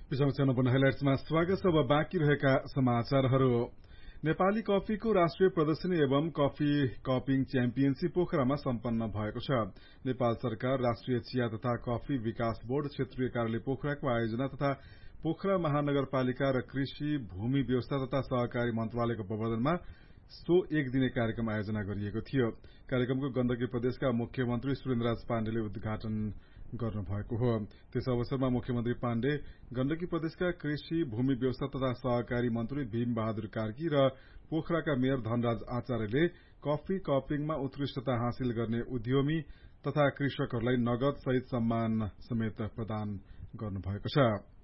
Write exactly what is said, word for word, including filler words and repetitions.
हेडलाइन्समा स्वागत छ। अब बाँकी रहेका समाचारहरू। नेपाली कफीको राष्ट्रिय प्रदर्शनी एवं कफी कपिङ च्याम्पियनशीप पोखरामा सम्पन्न भएको छ। नेपाल सरकार, राष्ट्रिय चिया तथा कफी विकास बोर्ड, क्षेत्रीय कार्यालय पोखराको आयोजना तथा पोखरा महानगरपालिका र कृषि, भूमि व्यवस्था तथा सहकारी मन्त्रालयको प्रबन्धनमा सो एक दिने कार्यक्रम आयोजना गरिएको थियो। कार्यक्रमको गण्डकी प्रदेशका मुख्यमन्त्री सुरेन्द्रराज पाण्डेले उद्घाटन गर्नुभएको हो। त्यस अवसरमा मुख्यमन्त्री पाण्डे, गण्डकी प्रदेशका कृषि, भूमि व्यवस्था तथा सहकारी मन्त्री भीम बहादुर कार्की र पोखराका मेयर धनराज आचार्यले कफी कपिङमा उत्कृष्टता हासिल गर्ने उद्यमी तथा कृषकहरूलाई नगद सहित सम्मान समेत प्रदान गर्नुभएको छ।